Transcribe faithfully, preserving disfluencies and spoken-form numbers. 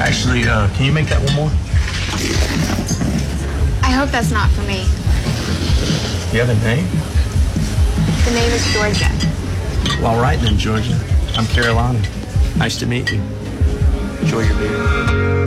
Actually, uh, can you make that one more? I hope that's not for me. You have a name? The name is Georgia. Well, all right then, Georgia. I'm Carolina. Nice to meet you. Enjoy your beer.